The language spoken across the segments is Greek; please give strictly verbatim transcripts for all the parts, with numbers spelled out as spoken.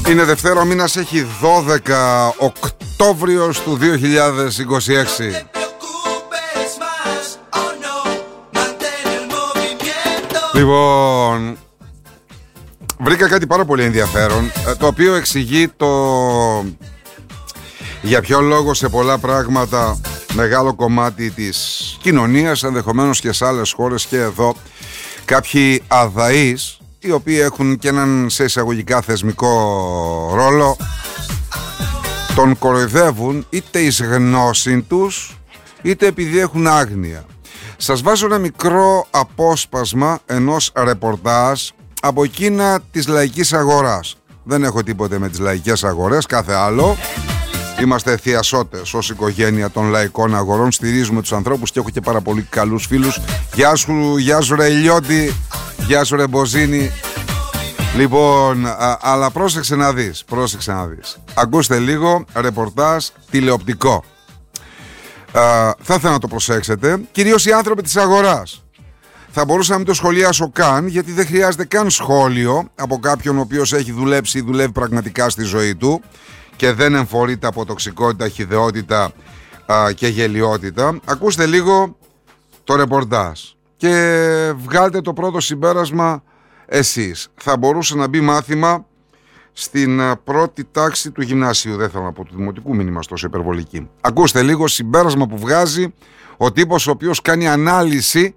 Είναι Δευτέρα, ο μήνας έχει δώδεκα, Οκτώβριος του δύο χιλιάδες είκοσι έξι. Λοιπόν, βρήκα κάτι πάρα πολύ ενδιαφέρον, το οποίο εξηγεί το για ποιο λόγο σε πολλά πράγματα μεγάλο κομμάτι της κοινωνίας, ενδεχομένως και σε άλλες χώρες και εδώ, κάποιοι αδαείς, οι οποίοι έχουν και έναν σε εισαγωγικά θεσμικό ρόλο, τον κοροϊδεύουν είτε εις γνώση τους είτε επειδή έχουν άγνοια. Σας βάζω ένα μικρό απόσπασμα ενός ρεπορτάζ από εκείνα της λαϊκής αγοράς. Δεν έχω τίποτε με τις λαϊκές αγορές, κάθε άλλο. Είμαστε θειασότες ως οικογένεια των λαϊκών αγορών. Στηρίζουμε τους ανθρώπους και έχω και πάρα πολύ καλούς φίλους. Γεια σου, γεια σου ρε Ηλιώτη, γεια σου ρε Μποζίνη. Λοιπόν, α, αλλά πρόσεξε να δεις, πρόσεξε να δεις. Ακούστε λίγο ρεπορτάζ τηλεοπτικό. Α, θα ήθελα να το προσέξετε. Κυρίως οι άνθρωποι της αγοράς. Θα μπορούσα να μην το σχολιάσω καν, γιατί δεν χρειάζεται καν σχόλιο από κάποιον ο οποίος έχει δουλέψει ή δουλεύει πραγματικά στη ζωή του και δεν εμφορείται από τοξικότητα, χυδαιότητα α, και γελιότητα. Ακούστε λίγο το ρεπορτάζ και βγάλτε το πρώτο συμπέρασμα εσείς. Θα μπορούσε να μπει μάθημα στην πρώτη τάξη του γυμνασίου. Δεν θέλω να πω του δημοτικού, μην είμαστε τόσο υπερβολικοί. Ακούστε λίγο συμπέρασμα που βγάζει ο τύπος ο οποίος κάνει ανάλυση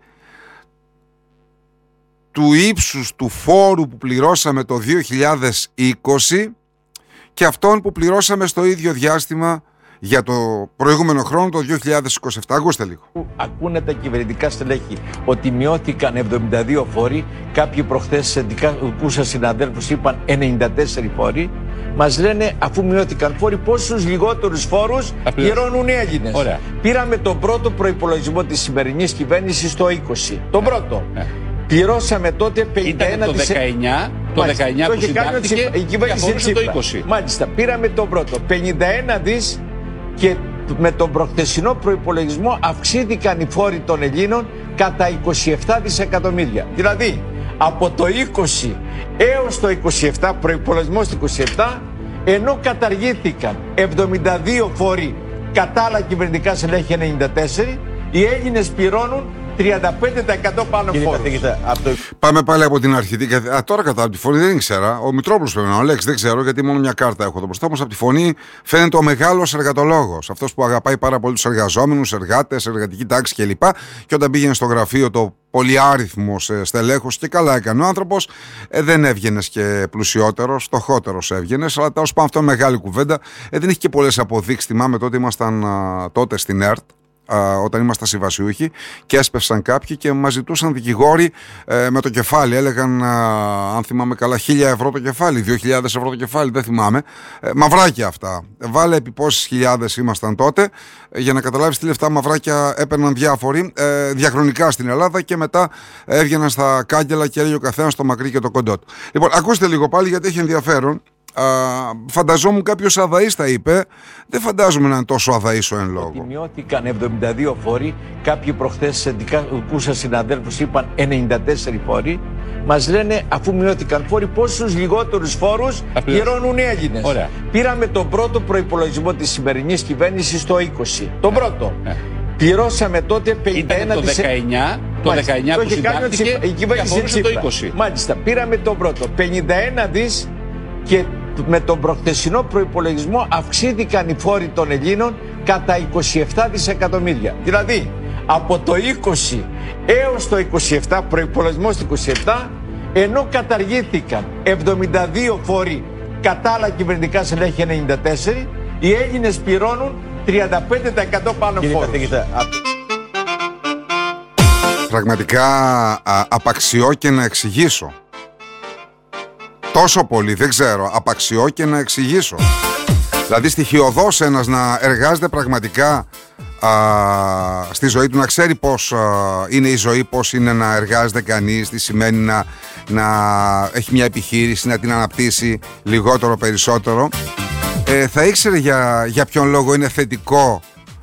του ύψους του φόρου που πληρώσαμε το δύο χιλιάδες είκοσι και αυτόν που πληρώσαμε στο ίδιο διάστημα για το προηγούμενο χρόνο, το δύο χιλιάδες είκοσι επτά. Ακούστε λίγο. Ακούνε τα κυβερνητικά στελέχη ότι μειώθηκαν εβδομήντα δύο φόροι. Κάποιοι προχθές συνδικακούσα συναδέλφους είπαν ενενήντα τέσσερα φόροι. Μας λένε, αφού μειώθηκαν φόροι, πόσους λιγότερους φόρους πληρώνουν οι Έλληνες. Ωραία. Πήραμε τον πρώτο προϋπολογισμό της σημερινής κυβέρνησης το είκοσι. Τον πρώτο. Ε. Πληρώσαμε τότε πενήντα ένα Ήταν το δεκαεννιά, το δεκαεννιά που συντάχθηκε και αφορούσε το είκοσι. Μάλιστα, πήραμε τον πρώτο πενήντα ένα δις και με τον προχθεσινό προϋπολογισμό αυξήθηκαν οι φόροι των Ελλήνων κατά είκοσι επτά δισεκατομμύρια. Δηλαδή, από το είκοσι έως το είκοσι επτά, προϋπολογισμός του είκοσι επτά, ενώ καταργήθηκαν εβδομήντα δύο φόροι κατά άλλα κυβερνητικά στελέχη ενενήντα τέσσερα, οι Έλληνες πληρώνουν τριάντα πέντε τοις εκατό πάνω φόρους. Το... Πάμε πάλι από την αρχή. Α, τώρα κατά από τη φωνή δεν ήξερα. Ο Μητρόπουλος πρέπει να είναι ο Λέξ, δεν ξέρω γιατί μόνο μια κάρτα έχω εδώ μπροστά. Όμως από τη φωνή φαίνεται ο μεγάλος εργατολόγος. Αυτός που αγαπάει πάρα πολύ τους εργαζόμενους, εργάτες, εργατική τάξη κλπ. Και όταν πήγαινε στο γραφείο το πολυάριθμος στελέχος, και καλά έκανε ο άνθρωπος, ε, δεν έβγαινες και πλουσιότερος, φτωχότερος έβγαινες. Αλλά τέλος πάντων, αυτό είναι μεγάλη κουβέντα. Ε, δεν είχε και πολλές αποδείξεις. Θυμάμαι τότε ήμασταν α, τότε στην ΕΡΤ. Όταν ήμασταν συμβασιούχοι και έσπευσαν κάποιοι και μας ζητούσαν δικηγόροι ε, με το κεφάλι. Έλεγαν, α, αν θυμάμαι καλά, χίλια ευρώ το κεφάλι, δύο χιλιάδες ευρώ το κεφάλι, δεν θυμάμαι. Ε, μαυράκια αυτά. Ε, βάλε επί πόσες χιλιάδες ήμασταν τότε, ε, για να καταλάβεις τι λεφτά μαυράκια έπαιρναν διάφοροι ε, διαχρονικά στην Ελλάδα και μετά έβγαιναν στα κάγκελα και έλεγε ο καθένας το μακρύ και το κοντό του. Λοιπόν, ακούστε λίγο πάλι γιατί έχει ενδιαφέρον. Uh, φανταζόμουν κάποιος αδαής θα είπε. Δεν φαντάζομαι να είναι τόσο αδαής ο εν λόγω. Ότι μειώθηκαν εβδομήντα δύο φόροι. Κάποιοι προχθές συνδικακούσα συναδέλφους είπαν ενενήντα τέσσερα φόροι. Μας λένε, αφού μειώθηκαν φόροι, πόσους λιγότερους φόρους πληρώνουν οι Έλληνες. Ωραία. Πήραμε τον πρώτο προϋπολογισμό της σημερινής κυβέρνησης το είκοσι. Τον πρώτο. Ε. Πληρώσαμε τότε πενήντα ένα Ήταν το δεκαεννιά, το δεκαεννιά που συντάχθηκε και αφορούσε το είκοσι. Μάλιστα, πήραμε τον πρώτο πενήντα ένα δις και με τον προχθεσινό προϋπολογισμό αυξήθηκαν οι φόροι των Ελλήνων κατά είκοσι επτά δισεκατομμύρια. Δηλαδή, από το είκοσι έως το είκοσι επτά, προϋπολογισμός του είκοσι επτά, ενώ καταργήθηκαν εβδομήντα δύο φόροι κατά άλλα κυβερνητικά στελέχη ενενήντα τέσσερα, οι Έλληνες πληρώνουν τριάντα πέντε τοις εκατό πάνω φόρους. Πραγματικά α, απαξιώ και να εξηγήσω. Τόσο πολύ, δεν ξέρω, απαξιώ και να εξηγήσω. Δηλαδή στοιχειωδώς ένας να εργάζεται πραγματικά α, στη ζωή του, να ξέρει πώς α, είναι η ζωή, πώς είναι να εργάζεται κανείς, τι σημαίνει να, να έχει μια επιχείρηση, να την αναπτύσσει λιγότερο περισσότερο. Ε, θα ήξερε για, για ποιον λόγο είναι θετικό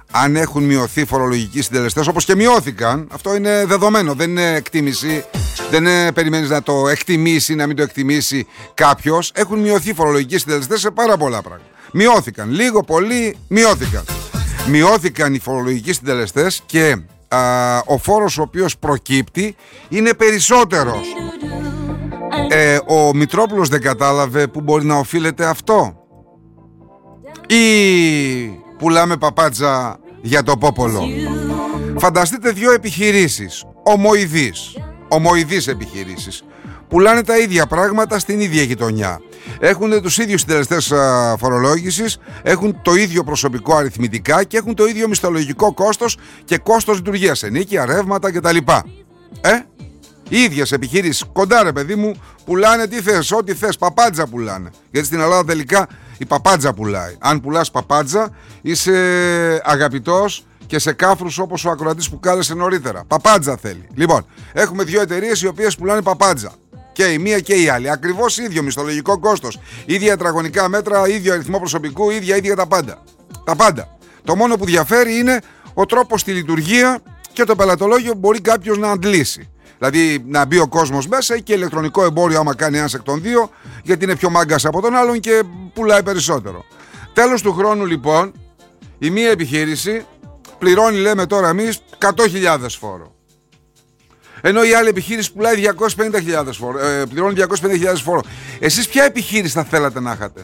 αν έχουν μειωθεί φορολογικοί συντελεστές, όπως και μειώθηκαν, αυτό είναι δεδομένο, δεν είναι εκτίμηση, δεν είναι, περιμένεις να το εκτιμήσει, να μην το εκτιμήσει κάποιος. Έχουν μειωθεί φορολογικοί συντελεστές σε πάρα πολλά πράγματα. Μειώθηκαν, λίγο πολύ μειώθηκαν. Μειώθηκαν οι φορολογικοί συντελεστές και α, ο φόρος ο οποίος προκύπτει είναι περισσότερος. Ε, ο Μητρόπουλος δεν κατάλαβε που μπορεί να οφείλεται αυτό, ή πουλάμε παπάτζα για το πόπολο? Φανταστείτε δύο επιχειρήσεις ομοειδείς, ομοειδείς επιχειρήσεις, πουλάνε τα ίδια πράγματα στην ίδια γειτονιά, έχουν τους ίδιους συντελεστές φορολόγησης, έχουν το ίδιο προσωπικό αριθμητικά και έχουν το ίδιο μισθολογικό κόστος και κόστος λειτουργίας, ενοίκια, ρεύματα κτλ. Ε, οι ίδιες επιχειρήσεις, κοντά ρε παιδί μου, πουλάνε τι θες, ό,τι θες, παπάτζα πουλάνε. Γιατί στην Ελλάδα τελικά η παπάτζα πουλάει. Αν πουλάς παπάτζα, είσαι αγαπητός και σε κάφρους όπως ο ακροατής που κάλεσε νωρίτερα. Παπάτζα θέλει. Λοιπόν, έχουμε δύο εταιρείες οι οποίες πουλάνε παπάτζα. Και η μία και η άλλη. Ακριβώς ίδιο μισθολογικό κόστος, ίδια τετραγωνικά μέτρα, ίδιο αριθμό προσωπικού, ίδια ίδια τα πάντα. Τα πάντα. Το μόνο που διαφέρει είναι ο τρόπος στη λειτουργία και το πελατολόγιο που μπορεί κάποιος να αντλήσει. Δηλαδή να μπει ο κόσμος μέσα, ή και ηλεκτρονικό εμπόριο άμα κάνει ένας εκ των δύο, γιατί είναι πιο μάγκας από τον άλλον και πουλάει περισσότερο. Τέλος του χρόνου λοιπόν, η μία επιχείρηση πληρώνει, λέμε τώρα εμείς, εκατό χιλιάδες φόρο. Ενώ η άλλη επιχείρηση πουλάει διακόσιες πενήντα χιλιάδες φόρο, ε, πληρώνει διακόσιες πενήντα χιλιάδες φόρο. Εσείς ποια επιχείρηση θα θέλατε να είχατε?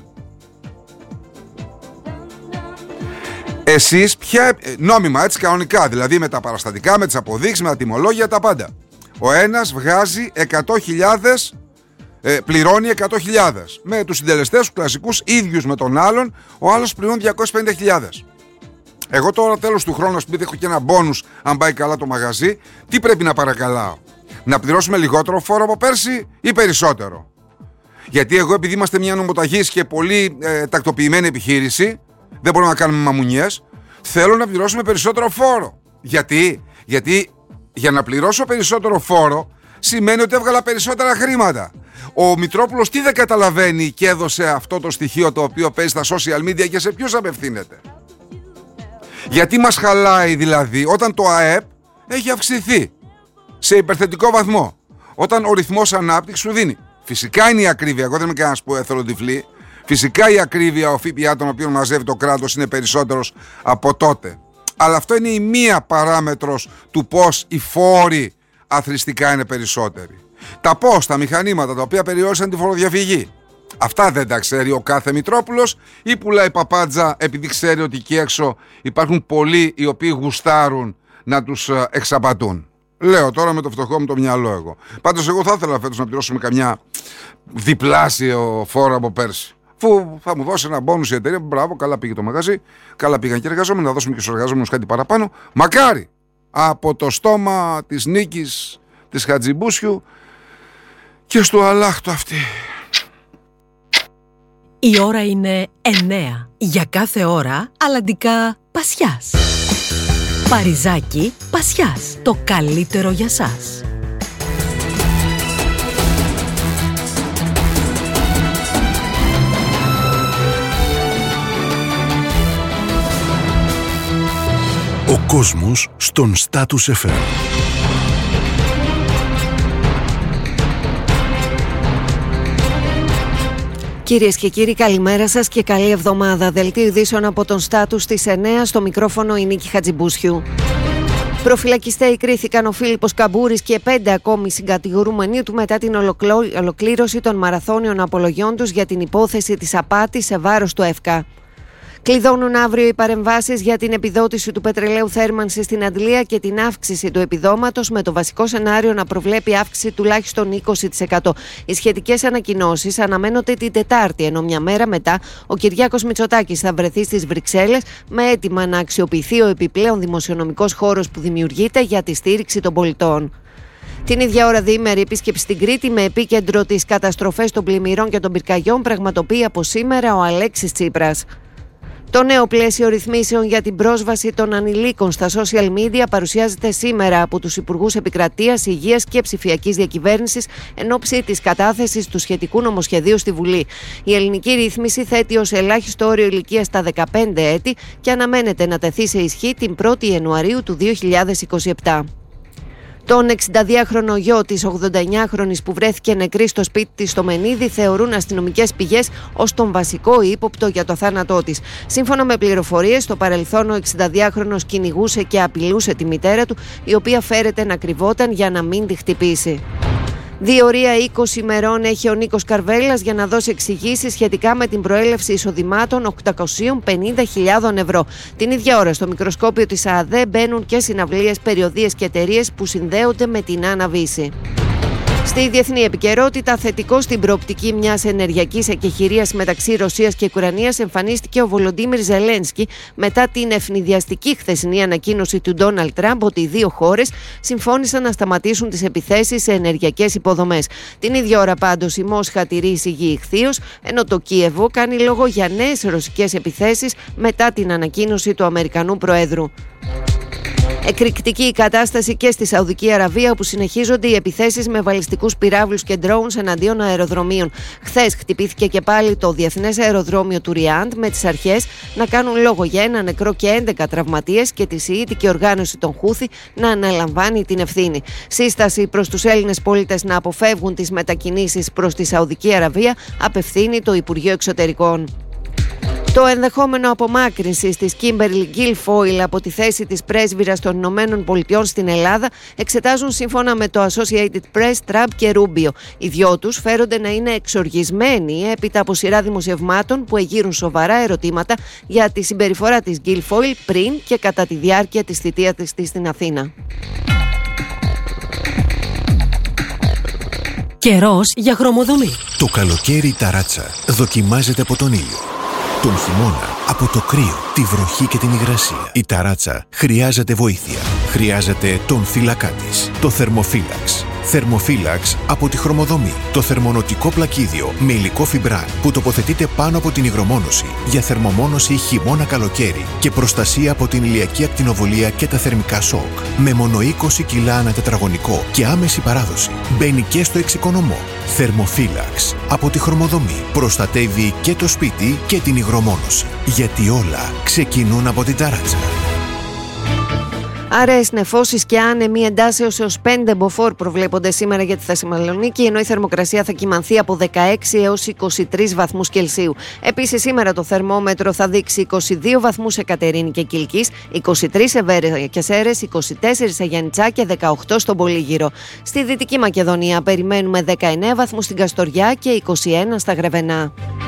Εσείς ποια, νόμιμα έτσι κανονικά, δηλαδή με τα παραστατικά, με τις αποδείξεις, με τα τιμολόγια, τα πάντα. Ο ένας βγάζει εκατό χιλιάδες, ε, πληρώνει εκατό χιλιάδες. Με τους συντελεστές τους κλασικούς ίδιους με τον άλλον, ο άλλος πληρώνει διακόσιες πενήντα χιλιάδες. Εγώ τώρα τέλος του χρόνου, ας πούμε, έχω και ένα μπόνους αν πάει καλά το μαγαζί, τι πρέπει να παρακαλάω? Να πληρώσουμε λιγότερο φόρο από πέρσι ή περισσότερο? Γιατί εγώ, επειδή είμαστε μια νομοταγής και πολύ ε, τακτοποιημένη επιχείρηση, δεν μπορούμε να κάνουμε μαμουνιές, θέλω να πληρώσουμε περισσότερο φόρο. Γιατί? Γιατί για να πληρώσω περισσότερο φόρο σημαίνει ότι έβγαλα περισσότερα χρήματα. Ο Μητρόπουλος τι δεν καταλαβαίνει και έδωσε αυτό το στοιχείο το οποίο παίζει στα social media και σε ποιους απευθύνεται? Γιατί μας χαλάει δηλαδή όταν το ΑΕΠ έχει αυξηθεί σε υπερθετικό βαθμό, όταν ο ρυθμός ανάπτυξης σου δίνει? Φυσικά είναι η ακρίβεια, εγώ δεν είμαι κανένας που έθελο τυφλή. Φυσικά η ακρίβεια, ο ΦΠΑ τον οποίο μαζεύει το κράτος είναι περισσότερος από τότε. Αλλά αυτό είναι η μία παράμετρος του πώς οι φόροι αθρηστικά είναι περισσότεροι. Τα πώς, τα μηχανήματα τα οποία περιόρισαν τη φοροδιαφυγή, αυτά δεν τα ξέρει ο κάθε Μητρόπουλος, ή πουλάει παπάτζα επειδή ξέρει ότι εκεί έξω υπάρχουν πολλοί οι οποίοι γουστάρουν να τους εξαπατούν? Λέω τώρα με το φτωχό μου το μυαλό εγώ. Πάντως εγώ θα ήθελα φέτος να πληρώσουμε καμιά διπλάσιο φόρο από πέρσι. Αφού θα μου δώσει ένα μπόνους η εταιρεία, μπράβο, καλά πήγε το μαγαζί, καλά πήγαν και οι εργαζόμενοι, να δώσουμε και στους εργαζόμενους κάτι παραπάνω. Μακάρι από το στόμα της Νίκης, της Χατζιμπούσιου και στο αλάχτο αυτή. Η ώρα είναι εννέα. Για κάθε ώρα, αλλαντικά Πασιάς. Παριζάκι Πασιάς. Το καλύτερο για σας. Ο κόσμος στον Status εφ εμ. Κυρίες και κύριοι, καλημέρα σας και καλή εβδομάδα. Δελτίο ειδήσεων από τον Status στις εννέα, στο μικρόφωνο η Νίκη Χατζιμπούσιου. Προφυλακιστέοι κρίθηκαν ο Φίλιππος Καμπούρης και πέντε ακόμη συγκατηγορούμενοι του μετά την ολοκλήρωση των μαραθώνιων απολογιών τους για την υπόθεση της απάτης σε βάρος του ΕΦΚΑ. Κλειδώνουν αύριο οι παρεμβάσεις για την επιδότηση του πετρελαίου θέρμανσης στην Αντλία και την αύξηση του επιδόματος, με το βασικό σενάριο να προβλέπει αύξηση τουλάχιστον είκοσι τοις εκατό. Οι σχετικές ανακοινώσεις αναμένονται την Τετάρτη, ενώ μια μέρα μετά ο Κυριάκος Μητσοτάκης θα βρεθεί στις Βρυξέλλες με αίτημα να αξιοποιηθεί ο επιπλέον δημοσιονομικός χώρος που δημιουργείται για τη στήριξη των πολιτών. Την ίδια ώρα, διήμερη επίσκεψη στην Κρήτη με επίκεντρο τις καταστροφές των πλημμυρών και των πυρκαγιών πραγματοποιεί από σήμερα ο Αλέξης Τσίπρας. Το νέο πλαίσιο ρυθμίσεων για την πρόσβαση των ανηλίκων στα social media παρουσιάζεται σήμερα από τους Υπουργούς Επικρατείας, Υγείας και Ψηφιακής Διακυβέρνησης εν ώψη της κατάθεσης του σχετικού νομοσχεδίου στη Βουλή. Η ελληνική ρύθμιση θέτει ως ελάχιστο όριο ηλικίας τα δεκαπέντε έτη και αναμένεται να τεθεί σε ισχύ την πρώτη Ιανουαρίου του δύο χιλιάδες είκοσι επτά. Τον εξηνταδυάχρονο γιο της ογδονταεννιάχρονης που βρέθηκε νεκρή στο σπίτι της στο Μενίδη θεωρούν αστυνομικές πηγές ως τον βασικό ύποπτο για το θάνατό της. Σύμφωνα με πληροφορίες, στο παρελθόν ο εξηνταδυάχρονος κυνηγούσε και απειλούσε τη μητέρα του, η οποία φέρεται να κρυβόταν για να μην τη χτυπήσει. Διορία είκοσι ημερών έχει ο Νίκος Καρβέλλας για να δώσει εξηγήσεις σχετικά με την προέλευση εισοδημάτων οκτακόσιες πενήντα χιλιάδες ευρώ. Την ίδια ώρα στο μικροσκόπιο της ΑΔΕ μπαίνουν και συναυλίες, περιοδίες και εταιρείες που συνδέονται με την Άννα Βύση. Στη διεθνή επικαιρότητα, θετικό στην προοπτική μιας ενεργειακής εκεχηρίας μεταξύ Ρωσίας και Ουκρανίας εμφανίστηκε ο Βολοντίμιρ Ζελένσκι μετά την ευνηδιαστική χθεσινή ανακοίνωση του Ντόναλντ Τραμπ ότι οι δύο χώρες συμφώνησαν να σταματήσουν τις επιθέσεις σε ενεργειακές υποδομές. Την ίδια ώρα πάντως η Μόσχα τηρεί εισηγή ηχθείως, ενώ το Κίεβο κάνει λόγο για νέες ρωσικές επιθέσεις μετά την ανακοίνωση του Αμερικανού Προέδρου. Εκρηκτική η κατάσταση και στη Σαουδική Αραβία, όπου συνεχίζονται οι επιθέσεις με βαλιστικούς πυράβλους και drones εναντίον αεροδρομίων. Χθες χτυπήθηκε και πάλι το διεθνές αεροδρόμιο του Ριάντ, με τις αρχές να κάνουν λόγο για ένα νεκρό και έντεκα τραυματίες και τη σιήτικη οργάνωση των Χούθη να αναλαμβάνει την ευθύνη. Σύσταση προς τους Έλληνες πολίτες να αποφεύγουν τις μετακινήσεις προς τη Σαουδική Αραβία απευθύνει το Υπουργείο Εξωτερικών. Το ενδεχόμενο απομάκρυνσης της Κίμπερλι Γκίλφόιλ από τη θέση της πρέσβυρας των Ηνωμένων Πολιτειών στην Ελλάδα εξετάζουν σύμφωνα με το Associated Press Τραμπ και Ρούμπιο. Οι δυο τους φέρονται να είναι εξοργισμένοι έπειτα από σειρά δημοσιευμάτων που εγείρουν σοβαρά ερωτήματα για τη συμπεριφορά της Γκίλφόιλ πριν και κατά τη διάρκεια της θητείας της στην Αθήνα. Καιρός για χρωμοδομή. Το καλοκαίρι η ταράτσα δοκιμάζεται από τον ήλιο. Τον χειμώνα από το κρύο, τη βροχή και την υγρασία. Η ταράτσα χρειάζεται βοήθεια. Χρειάζεται τον θύλακά της, το θερμοφύλαξ. Θερμοφύλαξ από τη Χρωμοδομή. Το θερμονοτικό πλακίδιο με υλικό φιμπράν που τοποθετείται πάνω από την υγρομόνωση για θερμομόνωση χειμώνα-καλοκαίρι και προστασία από την ηλιακή ακτινοβολία και τα θερμικά σοκ. Με μόνο είκοσι κιλά ανά τετραγωνικό και άμεση παράδοση. Μπαίνει και στο εξοικονομό. Θερμοφύλαξ από τη Χρωμοδομή. Προστατεύει και το σπίτι και την υγρομόνωση. Γιατί όλα ξεκινούν από την ταράτσα. Άραιες νεφώσεις και άνεμοι εντάσσεως έως πέντε μποφόρ προβλέπονται σήμερα για τη Θεσσαλονίκη, ενώ η θερμοκρασία θα κυμανθεί από δεκαέξι έως είκοσι τρεις βαθμούς Κελσίου. Επίσης, σήμερα το θερμόμετρο θα δείξει είκοσι δύο βαθμούς σε Κατερίνη και Κιλκής, είκοσι τρεις σε Βέρεια και Σέρρες, είκοσι τέσσερα σε Γιαννιτσά και δεκαοκτώ στον Πολύγυρο. Στη Δυτική Μακεδονία περιμένουμε δεκαεννέα βαθμούς στην Καστοριά και είκοσι ένα στα Γρεβενά.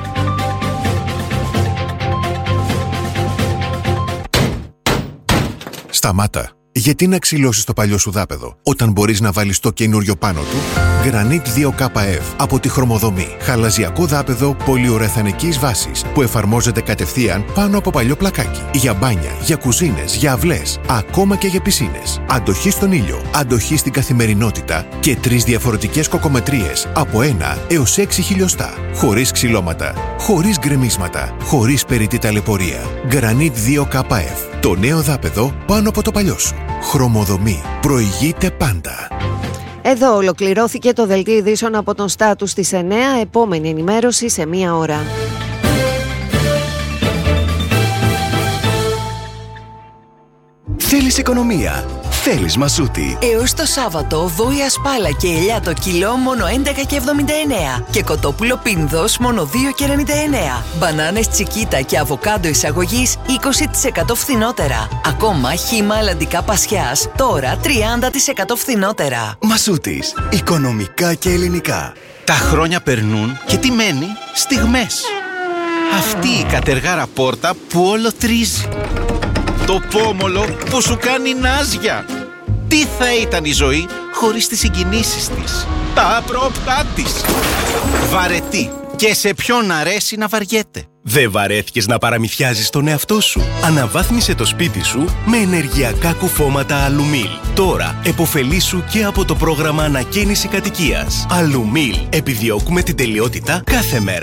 Σταμάτα. Γιατί να ξυλώσεις το παλιό σου δάπεδο όταν μπορείς να βάλεις το καινούριο πάνω του? Granit δύο K F από τη Χρωμοδομή. Χαλαζιακό δάπεδο πολυουρεθανικής βάσης που εφαρμόζεται κατευθείαν πάνω από παλιό πλακάκι. Για μπάνια, για κουζίνες, για αυλές, ακόμα και για πισίνες. Αντοχή στον ήλιο, αντοχή στην καθημερινότητα και τρεις διαφορετικές κοκομετρίες από ένα έως έξι χιλιοστά. Χωρίς ξυλώματα, χωρίς γκρεμίσματα, χωρίς περιττή ταλαιπωρία. Granit δύο K F. Το νέο δάπεδο πάνω από το παλιό σου. Χρωμοδομή. Προηγείται πάντα. Εδώ ολοκληρώθηκε το δελτίο ειδήσεων από τον Στάτους της εννέα. Επόμενη ενημέρωση σε μία ώρα. Θέλεις οικονομία? Θέλεις Μασούτη? Έως το Σάββατο, βόηα σπάλα και ελιά το κιλό μόνο έντεκα και εβδομήντα εννέα και κοτόπουλο πίνδος μόνο δύο και ενενήντα εννέα. Μπανάνες τσικίτα και αβοκάντο εισαγωγής είκοσι τοις εκατό φθηνότερα. Ακόμα χύμα αλλαντικά πασιάς τώρα τριάντα τοις εκατό φθηνότερα. Μασούτης. Οικονομικά και ελληνικά. Τα χρόνια περνούν και τι μένει? Στιγμές. Αυτή η κατεργάρα πόρτα που όλο τρίζει. Το πόμολο που σου κάνει νάζια. Τι θα ήταν η ζωή χωρίς τις συγκινήσεις της, τα απρόπτά της. Βαρετή και σε ποιον αρέσει να βαριέται. Δεν βαρέθηκες να παραμυθιάζεις τον εαυτό σου? Αναβάθμισε το σπίτι σου με ενεργειακά κουφώματα Αλουμίλ. Τώρα επωφελήσου και από το πρόγραμμα ανακαίνιση κατοικίας. Αλουμίλ. Επιδιώκουμε την τελειότητα κάθε μέρα.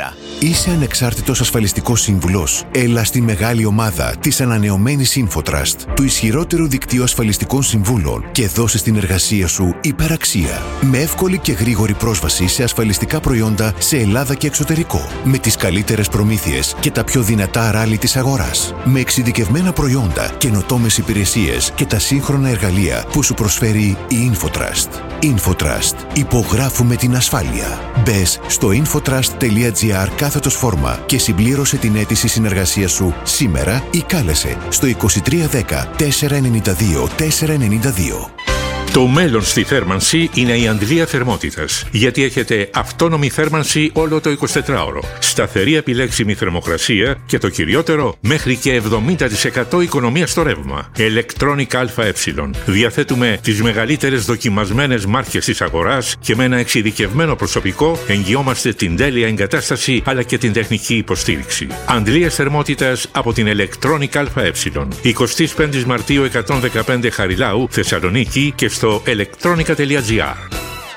Είσαι ανεξάρτητος ασφαλιστικός σύμβουλος? Έλα στη μεγάλη ομάδα της ανανεωμένης InfoTrust, του ισχυρότερου δικτύου ασφαλιστικών συμβούλων, και δώσε στην εργασία σου υπεραξία. Με εύκολη και γρήγορη πρόσβαση σε ασφαλιστικά προϊόντα σε Ελλάδα και εξωτερικό. Με τις καλύτερες προμήθειες και τα πιο δυνατά ράλι της αγοράς. Με εξειδικευμένα προϊόντα, καινοτόμες υπηρεσίες και τα σύγχρονα εργαλεία που σου προσφέρει η InfoTrust. InfoTrust. Υπογράφουμε την ασφάλεια. Μπες στο infotrust.gr κάθετος φόρμα και συμπλήρωσε την αίτηση συνεργασίας σου σήμερα ή κάλεσε στο είκοσι τρία δέκα τετρακόσια ενενήντα δύο τετρακόσια ενενήντα δύο. Το μέλλον στη θέρμανση είναι η αντλία θερμότητας, γιατί έχετε αυτόνομη θέρμανση όλο το εικοσιτετράωρο, σταθερή επιλέξιμη θερμοκρασία και το κυριότερο, μέχρι και εβδομήντα τοις εκατό οικονομία στο ρεύμα. Electronic ΑΕ. Διαθέτουμε τις μεγαλύτερες δοκιμασμένες μάρκες της αγοράς και με ένα εξειδικευμένο προσωπικό εγγυόμαστε την τέλεια εγκατάσταση αλλά και την τεχνική υποστήριξη. Αντλίες θερμότητας από την Electronic ΑΕ. εικοστή πέμπτη Μαρτίου εκατόν δεκαπέντε Χαριλάου, Θεσσαλονίκη, και στο electronica.gr.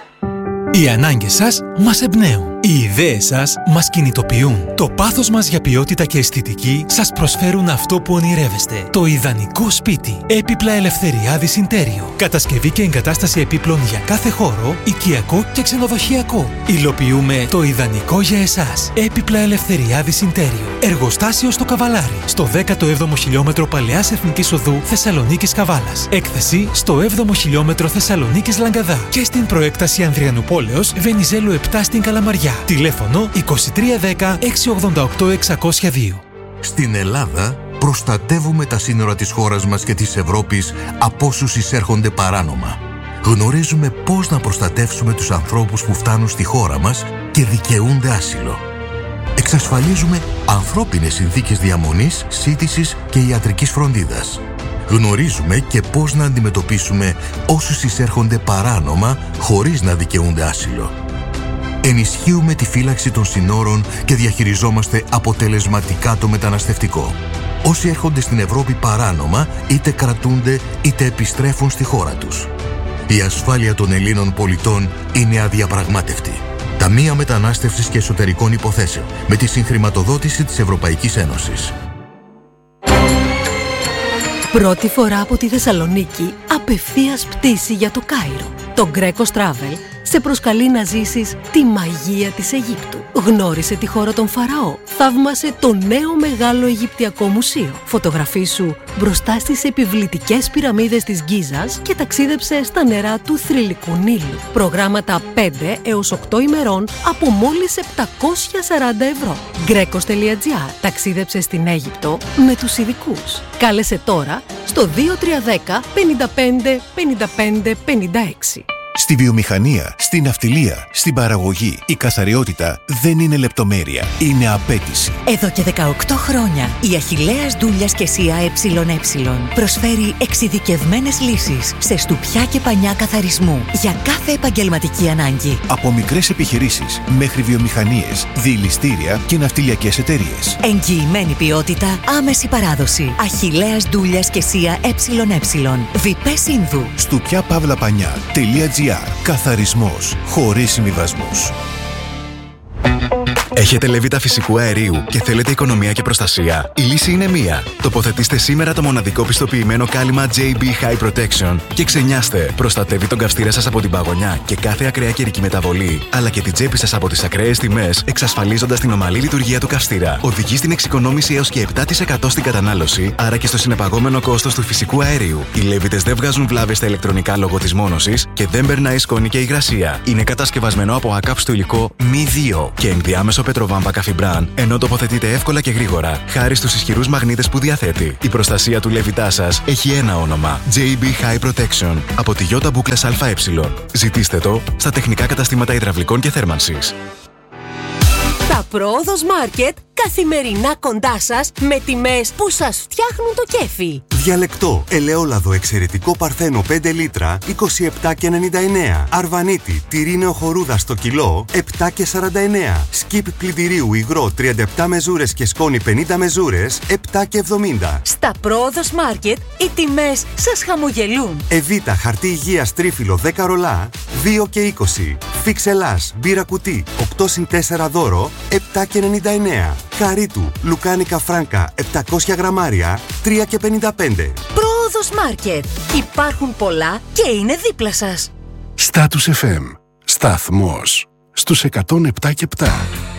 Οι ανάγκες σας μας εμπνέουν. Οι ιδέες σας μας κινητοποιούν. Το πάθος μας για ποιότητα και αισθητική σας προσφέρουν αυτό που ονειρεύεστε. Το ιδανικό σπίτι. Έπιπλα Ελευθεριάδης Ιντέριο. Κατασκευή και εγκατάσταση επίπλων για κάθε χώρο, οικιακό και ξενοδοχειακό. Υλοποιούμε το ιδανικό για εσάς. Έπιπλα Ελευθεριάδης Ιντέριο. Εργοστάσιο στο Καβαλάρι. Στο δέκατο έβδομο χιλιόμετρο Παλαιάς Εθνικής Οδού Θεσσαλονίκης Καβάλας. Έκθεση στο έβδομο χιλιόμετρο Θεσσαλονίκης Λαγκαδά. Και στην προέκταση Ανδριανουπόλεως Βενιζέλου επτά στην Καλαμαριά. Τηλέφωνο είκοσι τρία δέκα έξι ογδόντα οκτώ εξακόσια δύο. Στην Ελλάδα προστατεύουμε τα σύνορα της χώρας μας και της Ευρώπης από όσους εισέρχονται παράνομα. Γνωρίζουμε πώς να προστατεύσουμε τους ανθρώπους που φτάνουν στη χώρα μας και δικαιούνται άσυλο. Εξασφαλίζουμε ανθρώπινες συνθήκες διαμονής, σύντησης και ιατρικής φροντίδας. Γνωρίζουμε και πώς να αντιμετωπίσουμε όσους εισέρχονται παράνομα χωρίς να δικαιούνται άσυλο. Ενισχύουμε τη φύλαξη των συνόρων και διαχειριζόμαστε αποτελεσματικά το μεταναστευτικό. Όσοι έρχονται στην Ευρώπη παράνομα, είτε κρατούνται είτε επιστρέφουν στη χώρα τους. Η ασφάλεια των Ελλήνων πολιτών είναι αδιαπραγμάτευτη. Ταμεία Μετανάστευσης και Εσωτερικών Υποθέσεων, με τη συγχρηματοδότηση της Ευρωπαϊκής Ένωσης. Πρώτη φορά από τη Θεσσαλονίκη, απευθείας πτήση για το Κάιρο. Το Greco Travel σε προσκαλεί να ζήσεις τη μαγεία της Αιγύπτου. Γνώρισε τη χώρα των Φαραώ. Θαύμασε το νέο μεγάλο Αιγυπτιακό μουσείο. Φωτογραφίσου μπροστά στις επιβλητικές πυραμίδες της Γκίζας και ταξίδεψε στα νερά του θρυλικού Νείλου. Προγράμματα πέντε έως οκτώ ημερών από μόλις επτακόσια σαράντα ευρώ. Greco.gr. Ταξίδεψε στην Αίγυπτο με τους ειδικούς. Κάλεσε τώρα στο δύο τρία ένα μηδέν πέντε πέντε πέντε πέντε πέντε έξι. Στη βιομηχανία, στην ναυτιλία, στην παραγωγή, η καθαριότητα δεν είναι λεπτομέρεια, είναι απέτηση. Εδώ και δεκαοκτώ χρόνια η Αχιλλέας Ντούλιας και Σία ΕΕ προσφέρει εξειδικευμένες λύσεις σε στουπιά και πανιά καθαρισμού για κάθε επαγγελματική ανάγκη. Από μικρές επιχειρήσεις μέχρι βιομηχανίες, διηλιστήρια και ναυτιλιακές εταιρείες. Εγγυημένη ποιότητα, άμεση παράδοση. Αχιλλέας Ντούλιας και Σία ΕΕ. Βιπέ Σύνδου. στουπιά παύλα πανιά.gr. Καθαρισμός χωρίς συμβιβασμούς. Έχετε λεβίτα φυσικού αερίου και θέλετε οικονομία και προστασία? Η λύση είναι μία. Τοποθετήστε σήμερα το μοναδικό πιστοποιημένο κάλυμα τζέι μπι High Protection και ξενιάστε. Προστατεύει τον καυστήρα σας από την παγωνιά και κάθε ακραία καιρική μεταβολή, αλλά και την τσέπη σας από τις ακραίες τιμές, εξασφαλίζοντας την ομαλή λειτουργία του καυστήρα. Οδηγεί στην εξοικονόμηση έως και επτά τοις εκατό στην κατανάλωση, άρα και στο συνεπαγόμενο κόστος του φυσικού αερίου. Οι λέβιτες δεν βγάζουν βλάβες στα ηλεκτρονικά λόγω της μόνωσης και δεν περνάει σκόνη και υγρασία. Είναι κατασκευασμένο από ακάψτο υλικό μη δύο και ενδιάμεσο πετροβάμβα καφιμπράν, ενώ τοποθετείται εύκολα και γρήγορα, χάρη στους ισχυρούς μαγνήτες που διαθέτει. Η προστασία του λέβητά σας έχει ένα όνομα: τζέι μπι High Protection από τη Ιώτα Μπούκλας ΑΕ. Ζητήστε το στα τεχνικά καταστήματα υδραυλικών και θέρμανσης. Τα Πρόοδος Μάρκετ Καθημερινά κοντά σας με τιμές που σας φτιάχνουν το κέφι. Διαλεκτό, ελαιόλαδο εξαιρετικό παρθένο πέντε λίτρα, είκοσι επτά και ενενήντα εννέα. Αρβανίτη, τυρί νεοχορούδα στο κιλό, επτά και σαράντα εννέα. Σκιπ πλυντηρίου υγρό τριάντα επτά μεζούρες και σκόνη πενήντα μεζούρες, επτά και εβδομήντα. Στα Πρόοδος Μάρκετ οι τιμές σας χαμογελούν. Εβίτα, χαρτί υγείας τρίφυλλο δέκα ρολά, δύο και είκοσι. Φίξ Ελλάς, μπύρα κουτί, οκτώ συν τέσσερα δώρο, επτά και ενενήντα εννέα. Καρίτου, λουκάνικα φράνκα, επτακόσια γραμμάρια, τρία και πενήντα πέντε. Πρόοδος Μάρκετ. Υπάρχουν πολλά και είναι δίπλα σας. Status εφ εμ. Σταθμός στους εκατόν επτά και επτά.